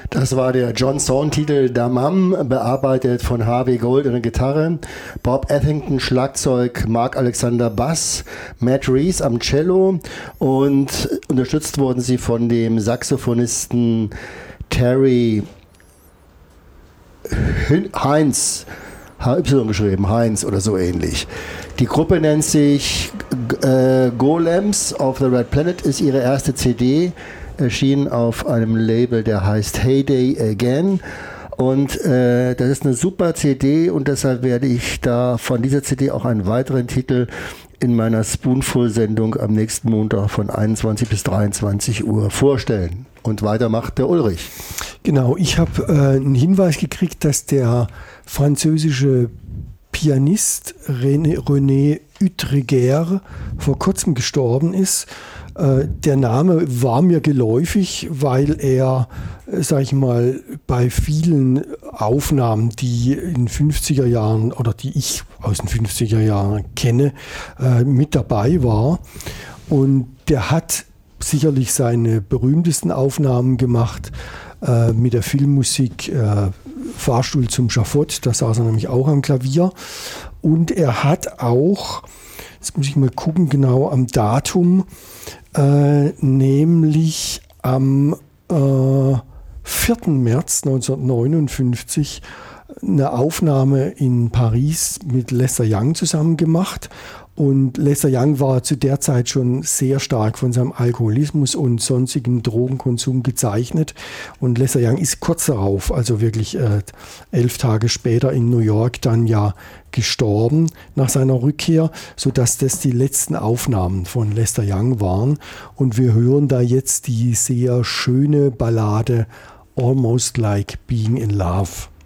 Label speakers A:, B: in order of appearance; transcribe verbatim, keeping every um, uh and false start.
A: Das war der John Zorn-Titel Damam, bearbeitet von Harvey Gold an der Gitarre, Bob Ethington Schlagzeug, Mark Alexander Bass, Matt Reese am Cello und unterstützt wurden sie von dem Saxophonisten Terry Heinz, H Y geschrieben, Heinz oder so ähnlich. Die Gruppe nennt sich äh, Golems of the Red Planet, ist ihre erste C D, erschienen auf einem Label, der heißt Heyday Again. Und äh, das ist eine super C D und deshalb werde ich da von dieser C D auch einen weiteren Titel in meiner Spoonful-Sendung am nächsten Montag von einundzwanzig bis dreiundzwanzig Uhr vorstellen. Und weiter macht der Ulrich.
B: Genau, ich habe äh, einen Hinweis gekriegt, dass der französische Pianist René, René Utreger vor kurzem gestorben ist. Der Name war mir geläufig, weil er, sag ich mal, bei vielen Aufnahmen, die in fünfziger Jahren oder die ich aus den fünfziger Jahren kenne, mit dabei war. Und der hat sicherlich seine berühmtesten Aufnahmen gemacht mit der Filmmusik Fahrstuhl zum Schafott, da saß er nämlich auch am Klavier. Und er hat auch, jetzt muss ich mal gucken, genau am Datum, Äh, nämlich am äh, vierten März neunzehnhundertneunundfünfzig eine Aufnahme in Paris mit Lester Young zusammen gemacht. Und Lester Young war zu der Zeit schon sehr stark von seinem Alkoholismus und sonstigem Drogenkonsum gezeichnet. Und Lester Young ist kurz darauf, also wirklich äh, elf Tage später in New York, dann ja gestorben nach seiner Rückkehr, sodass das die letzten Aufnahmen von Lester Young waren. Und wir hören da jetzt die sehr schöne Ballade Almost Like Being in Love.